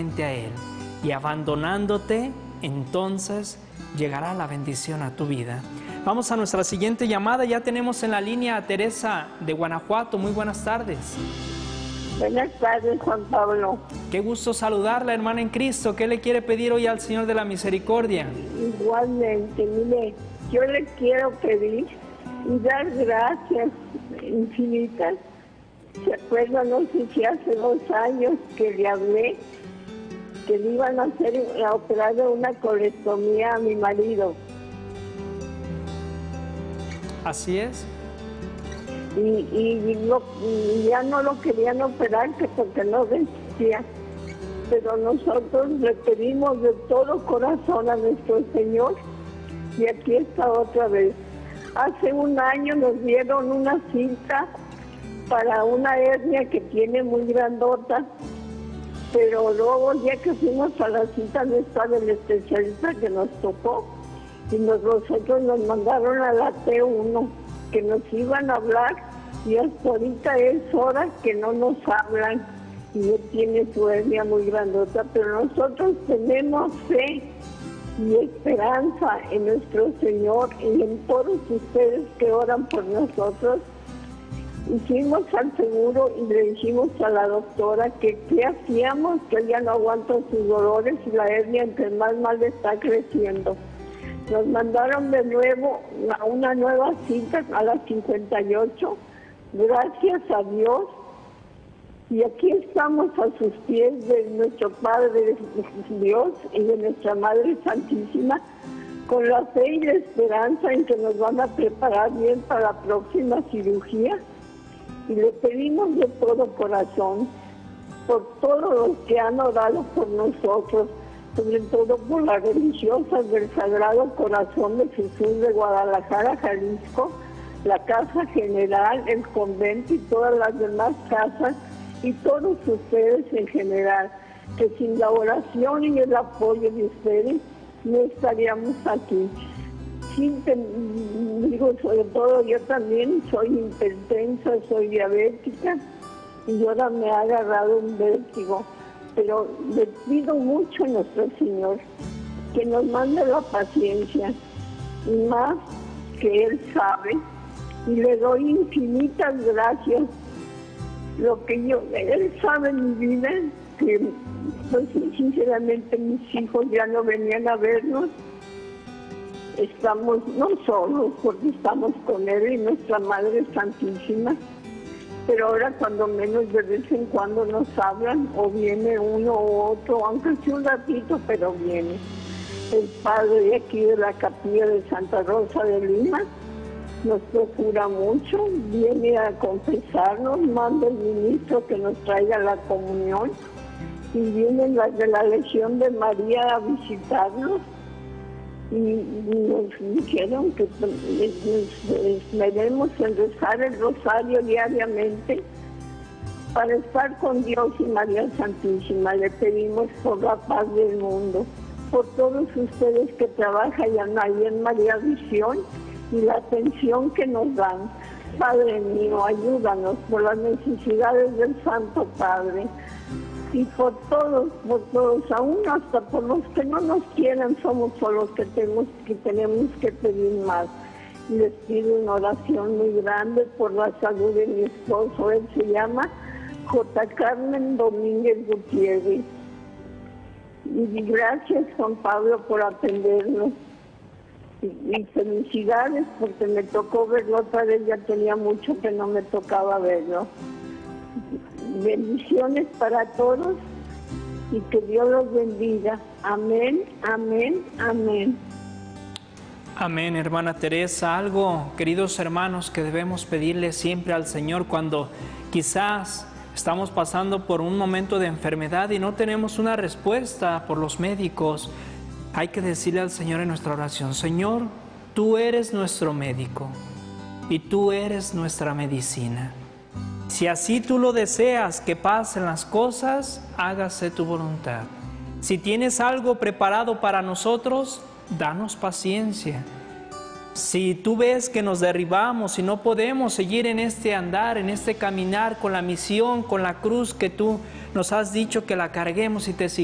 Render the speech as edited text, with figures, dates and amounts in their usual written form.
solamente a Él. Y abandonándote, entonces llegará la bendición a tu vida. Vamos a nuestra siguiente llamada. Ya tenemos en la línea a Teresa de Guanajuato. Muy buenas tardes. Buenas tardes, Juan Pablo. Qué gusto saludarla, hermana en Cristo. ¿Qué le quiere pedir hoy al Señor de la Misericordia? Igualmente, mire, yo le quiero pedir y dar gracias infinitas. ¿Se acuerdan? No sé si hace 2 años que le hablé que le iban a operar de una colestomía a mi marido. Así es. Y ya no lo querían operar porque no resistía. Pero nosotros le pedimos de todo corazón a nuestro Señor y aquí está otra vez. Hace 1 año nos dieron una cita para una hernia que tiene muy grandota, pero luego ya que fuimos a la cita no estaba el especialista que nos tocó y nosotros nos mandaron a la T1 que nos iban a hablar y hasta ahorita es hora que no nos hablan y él tiene su hernia muy grandota, pero nosotros tenemos fe y esperanza en nuestro Señor y en todos ustedes que oran por nosotros. Hicimos al seguro y le dijimos a la doctora que qué hacíamos, que ella no aguanta sus dolores y la hernia entre más mal está creciendo. Nos mandaron de nuevo a una nueva cita a las 58, gracias a Dios. Y aquí estamos a sus pies de nuestro Padre Dios y de nuestra Madre Santísima, con la fe y la esperanza en que nos van a preparar bien para la próxima cirugía. Y le pedimos de todo corazón por todos los que han orado por nosotros, sobre todo por las religiosas del Sagrado Corazón de Jesús de Guadalajara, Jalisco, la Casa General, el convento y todas las demás casas, y todos ustedes en general, que sin la oración y el apoyo de ustedes no estaríamos aquí. Digo, sobre todo yo también soy hipertensa, soy diabética y ahora me ha agarrado un vértigo, pero le pido mucho a nuestro Señor que nos mande la paciencia y más que Él sabe, y le doy infinitas gracias. Él sabe mi vida, que pues, sinceramente mis hijos ya no venían a vernos. Estamos no solos porque estamos con Él y nuestra Madre Santísima, pero ahora cuando menos de vez en cuando nos hablan o viene uno u otro, aunque sea un ratito, pero viene. El padre de aquí de la capilla de Santa Rosa de Lima nos procura mucho, viene a confesarnos, manda el ministro que nos traiga la comunión y vienen las de la Legión de María a visitarnos. Y nos dijeron que nos esmeremos en rezar el rosario diariamente para estar con Dios y María Santísima. Le pedimos por la paz del mundo, por todos ustedes que trabajan ahí en María Visión y la atención que nos dan. Padre mío, ayúdanos por las necesidades del Santo Padre. Y por todos, aún hasta por los que no nos quieran, somos por los que tenemos que pedir más. Y les pido una oración muy grande por la salud de mi esposo. Él se llama J. Carmen Domínguez Gutiérrez. Y gracias, Juan Pablo, por atendernos. Y felicidades porque me tocó verlo otra vez, ya tenía mucho que no me tocaba verlo. Bendiciones para todos y que Dios los bendiga. Amén, amén, amén. Amén, hermana Teresa. Algo, queridos hermanos, que debemos pedirle siempre al Señor cuando quizás estamos pasando por un momento de enfermedad y no tenemos una respuesta por los médicos. Hay que decirle al Señor en nuestra oración: Señor, tú eres nuestro médico y tú eres nuestra medicina. Si así tú lo deseas que pasen las cosas, hágase tu voluntad. Si tienes algo preparado para nosotros, danos paciencia. Si tú ves que nos derribamos y no podemos seguir en este andar, en este caminar con la misión, con la cruz que tú nos has dicho que la carguemos y te sigamos,